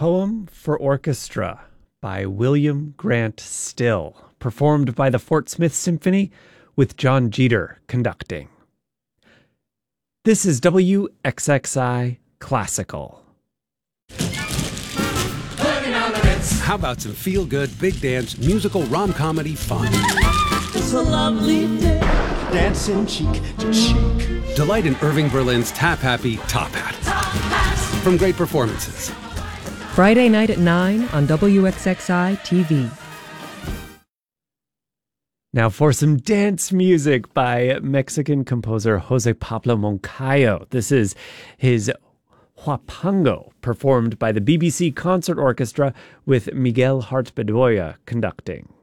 Poem for Orchestra by William Grant Still, performed by the Fort Smith Symphony with John Jeter conducting. This is WXXI Classical. How about some feel-good, big dance, musical rom-comedy fun? It's a lovely day, dancing cheek to cheek. Delight in Irving Berlin's tap-happy Top Hat. From great performances. Friday night at 9 on WXXI TV. Now for some dance music by Mexican composer Jose Pablo Moncayo. This is his Huapango, performed by the BBC Concert Orchestra with Miguel Hart Bedoya conducting.